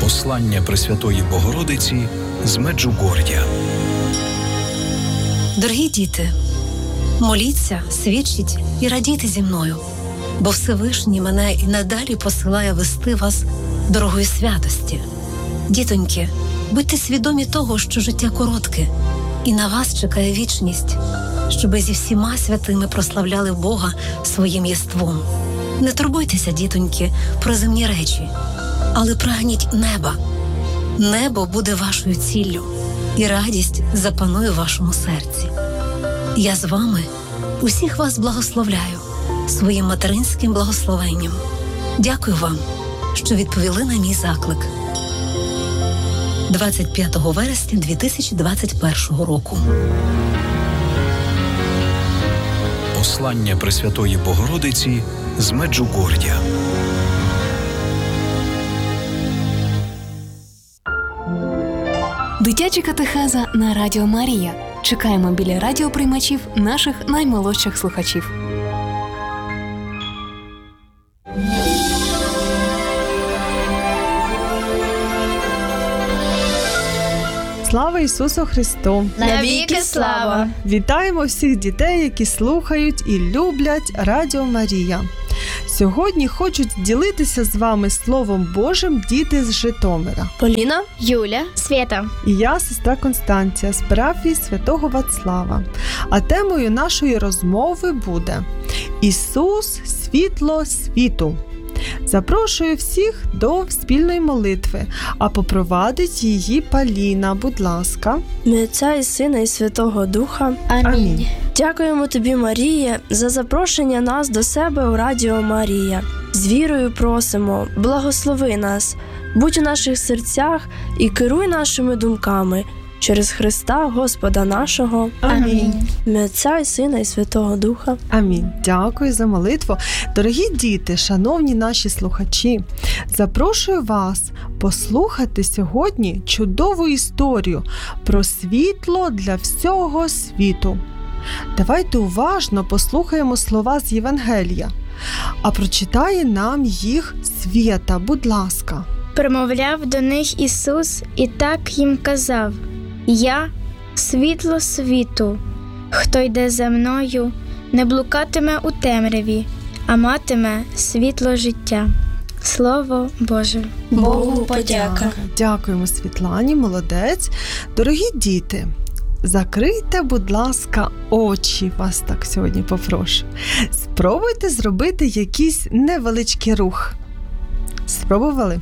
Послання Пресвятої Богородиці з Меджугор'я. Дорогі діти, моліться, свідчіть і радійте зі мною, бо Всевишній мене і надалі посилає вести вас дорогою святості. Дітоньки, будьте свідомі того, що життя коротке, і на вас чекає вічність, щоби зі всіма святими прославляли Бога своїм єством. Не турбуйтеся, дітоньки, про земні речі, але прагніть неба. Небо буде вашою ціллю, і радість запанує в вашому серці. Я з вами усіх вас благословляю своїм материнським благословенням. Дякую вам, що відповіли на мій заклик. 25 вересня 2021 року. Послання Пресвятої Богородиці з Меджугор'я. Дитяча катехеза на Радіо Марія. Чекаємо біля радіоприймачів наших наймолодших слухачів. Слава Ісусу Христу! Навіки слава! Вітаємо всіх дітей, які слухають і люблять Радіо Марія. Сьогодні хочуть ділитися з вами Словом Божим діти з Житомира. Поліна, Юля, Свята. І я, сестра Констанція, з парафії Святого Вацлава. А темою нашої розмови буде «Ісус – світло світу». Запрошую всіх до спільної молитви, а попровадить її Поліна, будь ласка. Ім'я Отця і Сина і Святого Духа. Амінь. Дякуємо тобі, Марія, за запрошення нас до себе у Радіо Марія. З вірою просимо, благослови нас, будь у наших серцях і керуй нашими думками. Через Христа, Господа нашого. Амінь. Ім'я Отця і Сина і Святого Духа. Амінь. Дякую за молитву. Дорогі діти, шановні наші слухачі, запрошую вас послухати сьогодні чудову історію про світло для всього світу. Давайте уважно послухаємо слова з Євангелія, а прочитає нам їх Свята, будь ласка. Промовляв до них Ісус і так їм казав: «Я – світло світу. Хто йде за мною, не блукатиме у темряві, а матиме світло життя». Слово Боже. Богу подяка. Дякуємо Світлані, молодець. Дорогі діти, закрийте, будь ласка, очі, вас так сьогодні попрошу. Спробуйте зробити якийсь невеличкий рух. Спробували?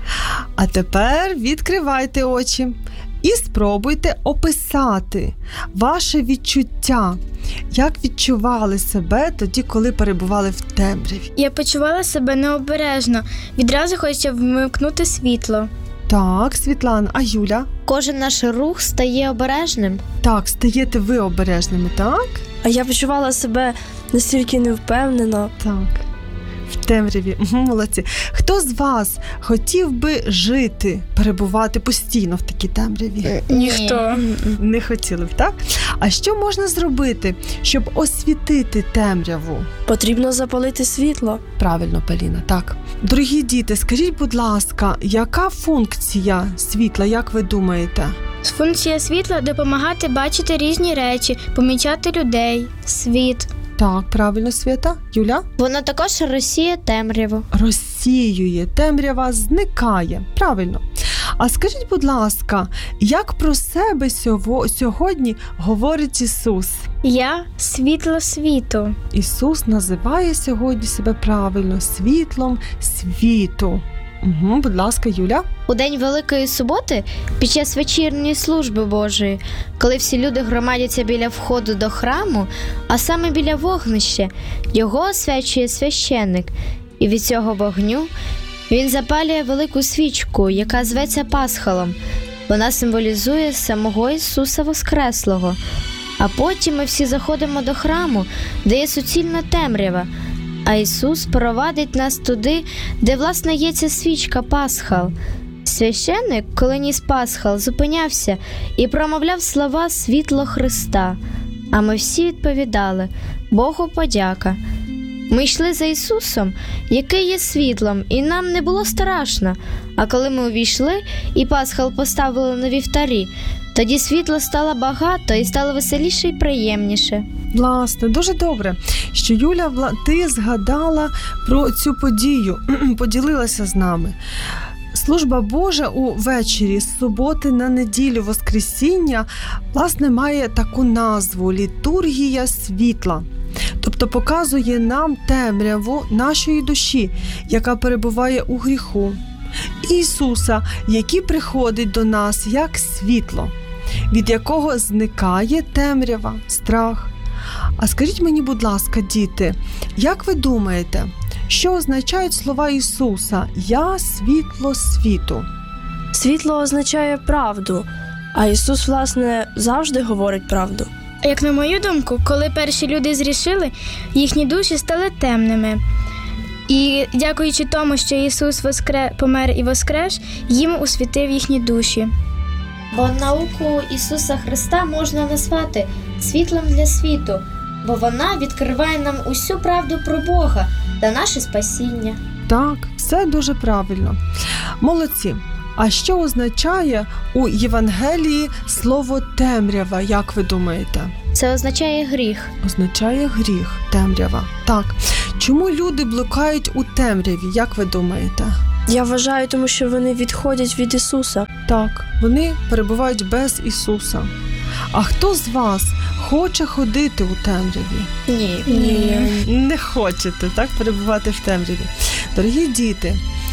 А тепер відкривайте очі і спробуйте описати ваше відчуття. Як відчували себе тоді, коли перебували в темряві? Я почувала себе необережно. Відразу хочеться вмикнути світло. Так, Світлана, а Юля? Кожен наш рух стає обережним. Так, стаєте ви обережними, так? А я почувала себе настільки невпевнено. Так. В темряві. Молодці. Хто з вас хотів би жити, перебувати постійно в такій темряві? Ніхто. Не хотіли б, так? А що можна зробити, щоб освітити темряву? Потрібно запалити світло. Правильно, Поліна, так. Дорогі діти, скажіть, будь ласка, яка функція світла, як ви думаєте? Функція світла – допомагати бачити різні речі, помічати людей, світ. Так, правильно, Свята. Юля? Воно також розсіє темряву. Розсіює, темрява зникає. Правильно. А скажіть, будь ласка, як про себе сьогодні говорить Ісус? Я – світло світу. Ісус називає сьогодні себе правильно світлом світу. Угу, будь ласка, Юля. У день Великої Суботи, під час вечірньої служби Божої, коли всі люди громадяться біля входу до храму, а саме біля вогнища, його освячує священник. І від цього вогню він запалює велику свічку, яка зветься Пасхалом. Вона символізує самого Ісуса Воскреслого. А потім ми всі заходимо до храму, де є суцільна темрява, а Ісус провадить нас туди, де, власне, є ця свічка Пасхал. Священник, коли ніс Пасхал, зупинявся і промовляв слова «Світло Христа». А ми всі відповідали «Богу подяка». Ми йшли за Ісусом, який є світлом, і нам не було страшно. А коли ми увійшли і пасхал поставили на вівтарі, тоді світла стало багато і стало веселіше і приємніше. Власне, дуже добре, що Юля, ти згадала про цю подію, поділилася з нами. Служба Божа увечері з суботи на неділю Воскресіння, власне, має таку назву – літургія світла. Тобто показує нам темряву нашої душі, яка перебуває у гріху, Ісуса, який приходить до нас як світло, від якого зникає темрява, страх. А скажіть мені, будь ласка, діти, як ви думаєте, що означають слова Ісуса «Я світло світу»? Світло означає правду, а Ісус, власне, завжди говорить правду. Як на мою думку, коли перші люди зрішили, їхні душі стали темними. І дякуючи тому, що Ісус помер і воскрес, їм освітив їхні душі. Бо науку Ісуса Христа можна назвати світлом для світу, бо вона відкриває нам усю правду про Бога та наше спасіння. Так, все дуже правильно. Молодці. А що означає у Євангелії слово «темрява», як ви думаєте? Це означає гріх. Означає гріх, темрява. Так. Чому люди блукають у темряві, як ви думаєте? Я вважаю, тому що вони відходять від Ісуса. Так, вони перебувають без Ісуса. А хто з вас хоче ходити у темряві? Ні. Не хочете, так, перебувати в темряві. Дорогі діти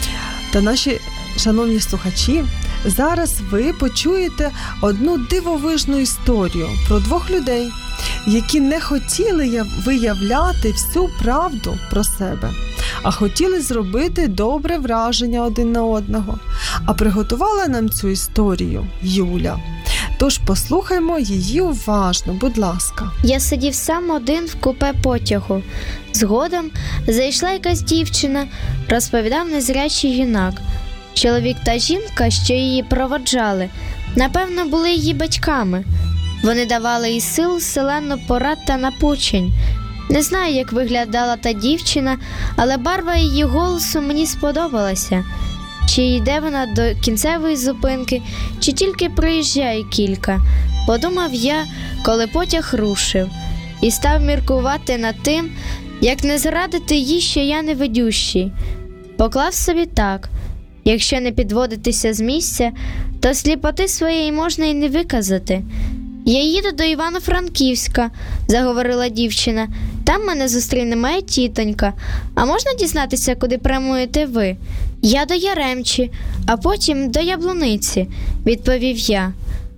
та наші шановні слухачі, зараз ви почуєте одну дивовижну історію про двох людей, які не хотіли виявляти всю правду про себе, а хотіли зробити добре враження один на одного. А приготувала нам цю історію Юля. Тож послухаймо її уважно, будь ласка. Я сидів сам один в купе потягу. Згодом зайшла якась дівчина, розповідав незрячий юнак. Чоловік та жінка, що її проводжали, напевно, були її батьками. Вони давали їй сил, селену порад та напучень. Не знаю, як виглядала та дівчина, але барва її голосу мені сподобалася. Чи йде вона до кінцевої зупинки, чи тільки проїжджає кілька, подумав я, коли потяг рушив, і став міркувати над тим, як не зрадити їй, що я невидющий. Поклав собі так: якщо не підводитися з місця, то сліпоти своєї можна й не виказати. Я їду до Івано-Франківська, заговорила дівчина. Там мене зустріне моя тітонька. А можна дізнатися, куди прямуєте ви? Я до Яремчі, а потім до Яблуниці, відповів я.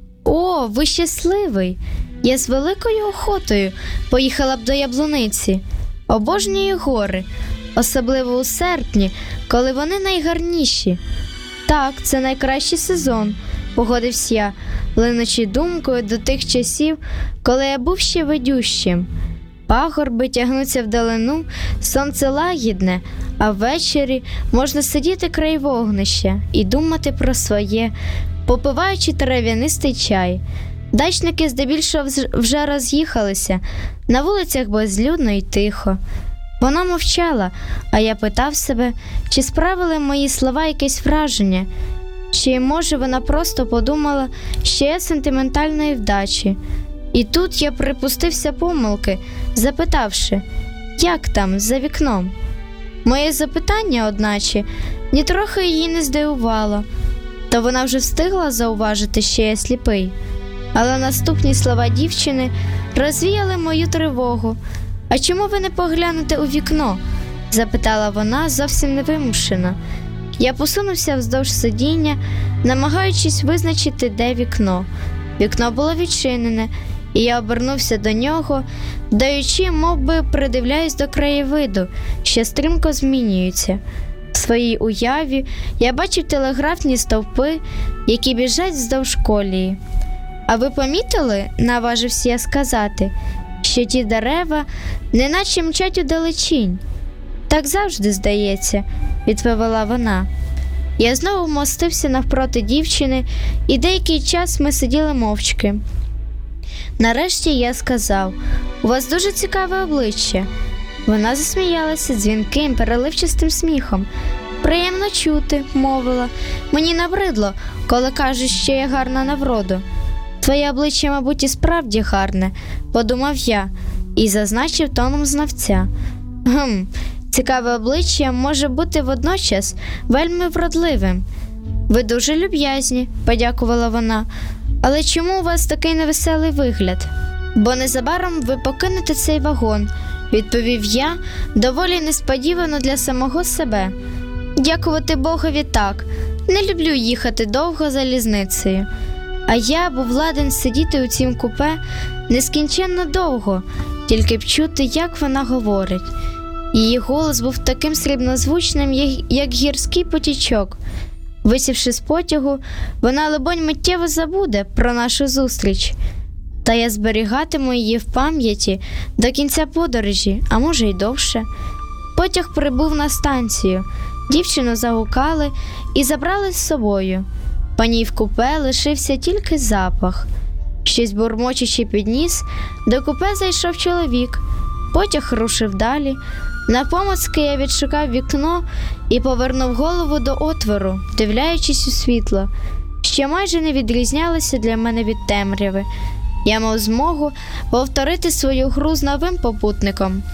О, ви щасливий! Я з великою охотою поїхала б до Яблуниці. Обожнюю гори, особливо у серпні, коли вони найгарніші. Так, це найкращий сезон, погодився я, линучи думкою до тих часів, коли я був ще ведющим. Пагорби тягнуться вдалину, сонце лагідне, а ввечері можна сидіти край вогнища і думати про своє, попиваючи трав'янистий чай. Дачники здебільшого вже роз'їхалися, на вулицях безлюдно і тихо. Вона мовчала, а я питав себе, чи справили мої слова якесь враження, чи, може, вона просто подумала, що я сентиментальної вдачі. І тут я припустився помилки, запитавши, як там, за вікном. Моє запитання, одначе, нітрохи її не здивувало, то вона вже встигла зауважити, що я сліпий. Але наступні слова дівчини розвіяли мою тривогу. «А чому ви не поглянете у вікно?» – запитала вона зовсім невимушено. Я посунувся вздовж сидіння, намагаючись визначити, де вікно. Вікно було відчинене, і я обернувся до нього, даючи, мов би, придивляюсь до краєвиду, що стрімко змінюється. В своїй уяві я бачив телеграфні стовпи, які біжать вздовж колії. «А ви помітили, – наважився я сказати, – що ті дерева неначе мчать удалечінь?» «Так завжди здається», – відповіла вона. Я знову вмостився навпроти дівчини, і деякий час ми сиділи мовчки. Нарешті я сказав: «У вас дуже цікаве обличчя». Вона засміялася дзвінким, переливчастим сміхом. «Приємно чути», – мовила. «Мені набридло, коли кажуть, що я гарна на вроду». «Твоє обличчя, мабуть, і справді гарне», – подумав я і зазначив тоном знавця. Цікаве обличчя може бути водночас вельми вродливим». «Ви дуже люб'язні», – подякувала вона. «Але чому у вас такий невеселий вигляд?» «Бо незабаром ви покинете цей вагон», – відповів я, доволі несподівано для самого себе. «Дякувати Богові, так. Не люблю їхати довго залізницею». А я був ладен сидіти у цім купе нескінченно довго, тільки б чути, як вона говорить. Її голос був таким срібнозвучним, як гірський потічок. Висівши з потягу, вона, либонь, миттєво забуде про нашу зустріч. Та я зберігатиму її в пам'яті до кінця подорожі, а може й довше. Потяг прибув на станцію. Дівчину загукали і забрали з собою. По ній в купе лишився тільки запах. Щось бурмочучи під ніс, до купе зайшов чоловік. Потяг рушив далі. Навпомацки я відшукав вікно і повернув голову до отвору, вдивляючись у світло, що майже не відрізнялося для мене від темряви. Я мав змогу повторити свою гру з новим попутником.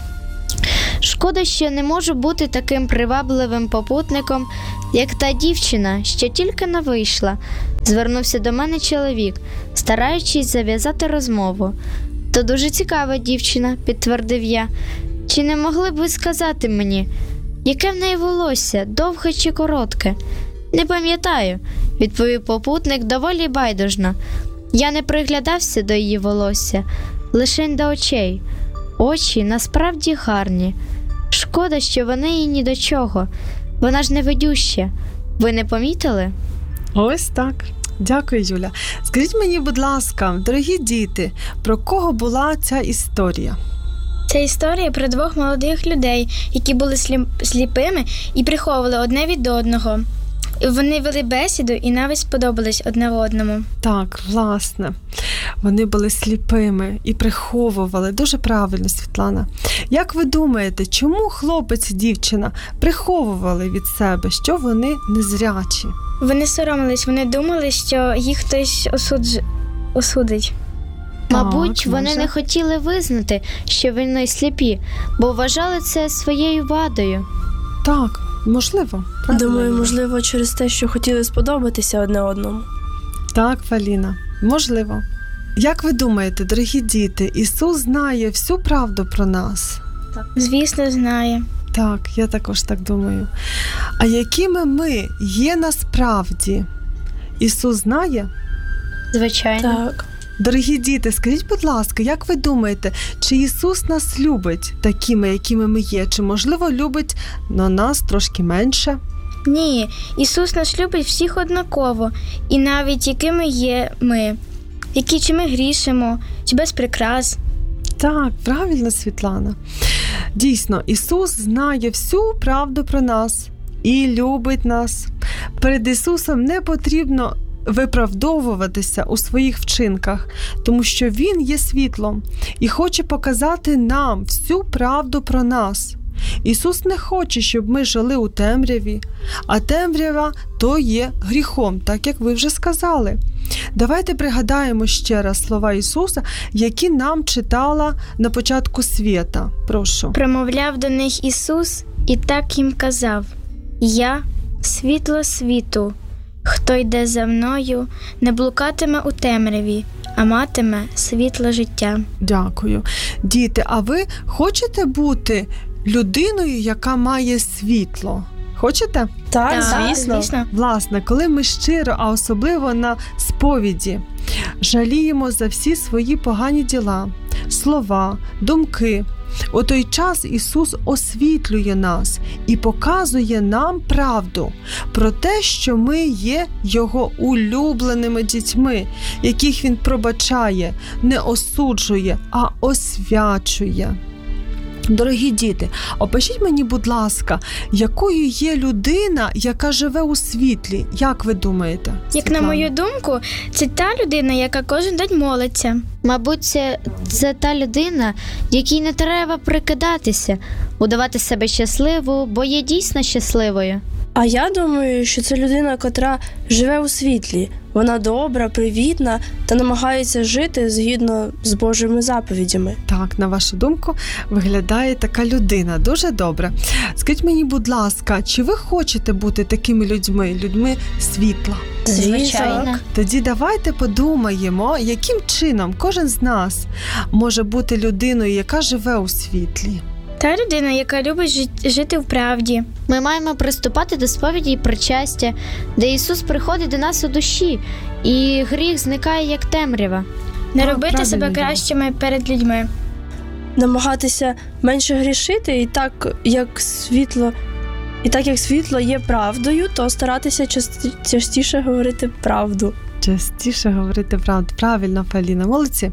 Шкода, що не можу бути таким привабливим попутником, як та дівчина, що тільки не вийшла. Звернувся до мене чоловік, стараючись зав'язати розмову. «То дуже цікава дівчина», – підтвердив я. «Чи не могли б ви сказати мені, яке в неї волосся, довге чи коротке?» «Не пам'ятаю», – відповів попутник доволі байдужно. Я не приглядався до її волосся, лишень до очей. Очі насправді гарні. Шкода, що вони їй ні до чого. Вона ж невидюща. Ви не помітили?» Ось так. Дякую, Юля. Скажіть мені, будь ласка, дорогі діти, про кого була ця історія? Це історія про двох молодих людей, які були сліпими і приховували одне від одного. Вони вели бесіду і навіть сподобались одне одному. Так, власне. Вони були сліпими і приховували. Дуже правильно, Світлана. Як ви думаєте, чому хлопець і дівчина приховували від себе, що вони незрячі? Вони соромились, вони думали, що їх хтось осудить. Мабуть, вони може. не хотіли визнати, що вони сліпі, бо вважали це своєю вадою. Так, можливо. Правильно. Думаю, можливо, через те, що хотіли сподобатися одне одному. Так, Фаліна, можливо. Як ви думаєте, дорогі діти, Ісус знає всю правду про нас? Звісно, знає. Так, я також так думаю. А якими ми є насправді? Ісус знає? Звичайно. Так. Дорогі діти, скажіть, будь ласка, як ви думаєте, чи Ісус нас любить такими, якими ми є? Чи, можливо, любить нас трошки менше? Ні, Ісус нас любить всіх однаково, і навіть якими є ми. Чи ми грішимо, чи без прикрас. Так, правильно, Світлана. Дійсно, Ісус знає всю правду про нас і любить нас. Перед Ісусом не потрібно виправдовуватися у своїх вчинках, тому що Він є світлом і хоче показати нам всю правду про нас. Ісус не хоче, щоб ми жили у темряві, а темрява то є гріхом, так як ви вже сказали. Давайте пригадаємо ще раз слова Ісуса, які нам читала на початку світа. Прошу. Промовляв до них Ісус і так їм казав: «Я – світло світу. Хто йде за мною, не блукатиме у темряві, а матиме світло життя». Дякую. Діти, а ви хочете бути людиною, яка має світло? Хочете? Так, звісно. Власне, коли ми щиро, а особливо на сповіді, жаліємо за всі свої погані діла, слова, думки, у той час Ісус освітлює нас і показує нам правду про те, що ми є Його улюбленими дітьми, яких Він пробачає, не осуджує, а освячує. Дорогі діти, опишіть мені, будь ласка, якою є людина, яка живе у світлі? Як ви думаєте? Як на Світлана? мою думку, це та людина, яка кожен день молиться. Мабуть, це та людина, якій не треба прикидатися, удавати себе щасливу, бо є дійсно щасливою. А я думаю, що це людина, котра живе у світлі. Вона добра, привітна та намагається жити згідно з Божими заповідями. Так, на вашу думку, виглядає така людина. Дуже добре. Скажіть мені, будь ласка, чи ви хочете бути такими людьми світла? Звичайно. Тоді давайте подумаємо, яким чином кожен з нас може бути людиною, яка живе у світлі. Та людина, яка любить жити в правді. Ми маємо приступати до сповіді і причастя, де Ісус приходить до нас у душі, і гріх зникає як темрява. Не Так, робити себе правильно, кращими перед людьми. Намагатися менше грішити, і так як світло є правдою, то старатися частіше говорити правду. Частіше говорити правду. Правильно, Поліна, молодці.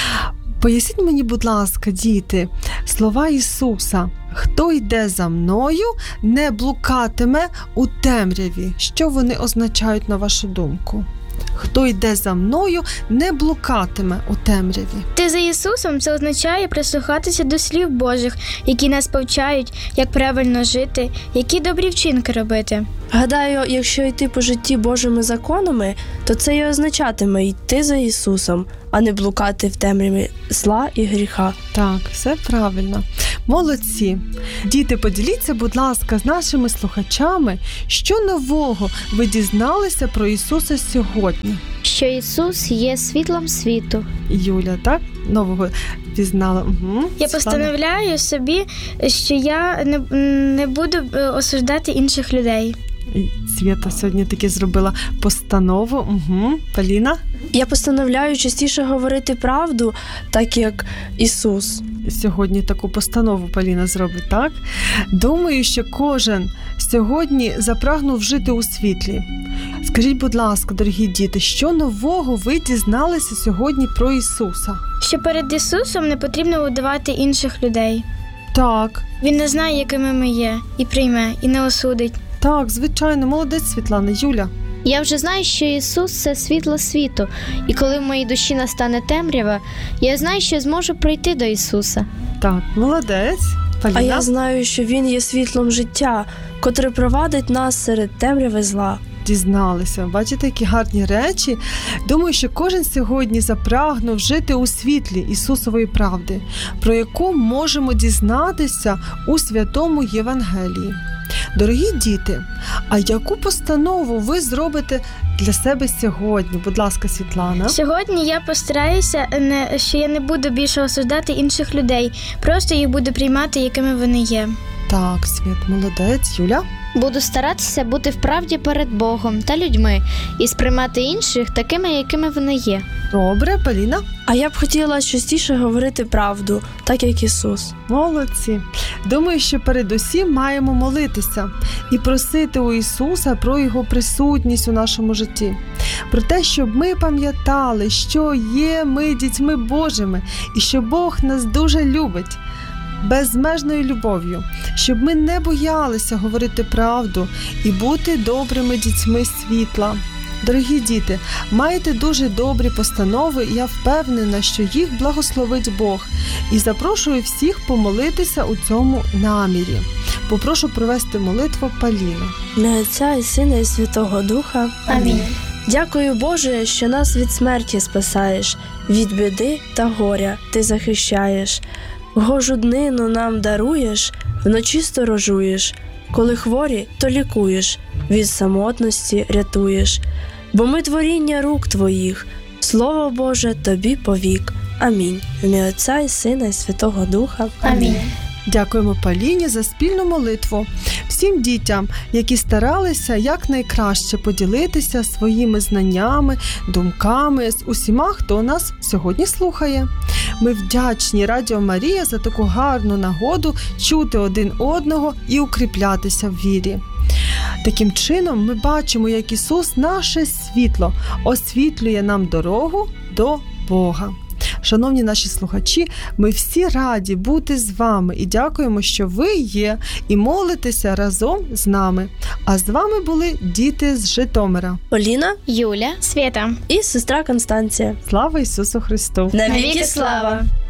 Поясніть мені, будь ласка, діти, слова Ісуса: «Хто йде за мною, не блукатиме у темряві». Що вони означають, на вашу думку? Хто йде за мною, не блукатиме у темряві. Ти за Ісусом – це означає прислухатися до слів Божих, які нас повчають, як правильно жити, які добрі вчинки робити. Гадаю, якщо йти по житті Божими законами, то це і означатиме йти за Ісусом, а не блукати в темряві зла і гріха. Так, все правильно. Молодці. Діти, поділіться, будь ласка, з нашими слухачами, що нового ви дізналися про Ісуса сьогодні. Що Ісус є світлом світу. Юля, так? Нового пізнала. Угу. Я постановляю собі, що я не буду осуждати інших людей. Свята сьогодні таки зробила постанову. Угу. Поліна? Я постановляю частіше говорити правду, так як Ісус. Сьогодні таку постанову Поліна зробить, так? Думаю, що кожен сьогодні запрагнув жити у світлі. Скажіть, будь ласка, дорогі діти, що нового ви дізналися сьогодні про Ісуса? Що перед Ісусом не потрібно удавати інших людей. Так, Він не знає, якими ми є, і прийме, і не осудить. так, звичайно, молодець, Світлана. Юля? Я вже знаю, що Ісус – це світло світу, і коли в моїй душі настане темрява, я знаю, що зможу прийти до Ісуса. Так, молодець. Поліна? А я знаю, що Він є світлом життя, котре провадить нас серед темряви зла. Дізналися. Бачите, які гарні речі. Думаю, що кожен сьогодні запрагнув жити у світлі Ісусової правди, про яку можемо дізнатися у Святому Євангелії. Дорогі діти, а яку постанову ви зробите для себе сьогодні? Будь ласка, Світлана. Сьогодні я постараюся, що я не буду більше осуждати інших людей, просто їх буду приймати, якими вони є. Так, Світ, молодець. Юля? Буду старатися бути в правді перед Богом та людьми і сприймати інших такими, якими вони є. Добре, Поліна? А я б хотіла частіше говорити правду, так як Ісус. Молодці. Думаю, що передусім маємо молитися і просити у Ісуса про Його присутність у нашому житті. Про те, щоб ми пам'ятали, що є ми дітьми Божими і що Бог нас дуже любить. Безмежною любов'ю, щоб ми не боялися говорити правду і бути добрими дітьми світла. Дорогі діти, маєте дуже добрі постанови, і я впевнена, що їх благословить Бог. І запрошую всіх помолитися у цьому намірі. Попрошу провести молитву Поліну. Ім'я Отця і Сина і Святого Духа. Амінь. Дякую, Боже, що нас від смерті спасаєш, від біди та горя Ти захищаєш. Гожу днину нам даруєш, вночі сторожуєш, коли хворі, то лікуєш, від самотності рятуєш. Бо ми творіння рук Твоїх, Слово Боже Тобі повік. Амінь. В ім'я Отця і Сина і Святого Духа. Амінь. Дякуємо Поліні за спільну молитву. Всім дітям, які старалися якнайкраще поділитися своїми знаннями, думками з усіма, хто нас сьогодні слухає. Ми вдячні Радіо Марія за таку гарну нагоду чути один одного і укріплятися в вірі. Таким чином ми бачимо, як Ісус, наше світло, освітлює нам дорогу до Бога. Шановні наші слухачі, ми всі раді бути з вами і дякуємо, що ви є і молитеся разом з нами. А з вами були діти з Житомира. Поліна Юля. Свята. і сестра Констанція. Слава Ісусу Христу! Навіки слава!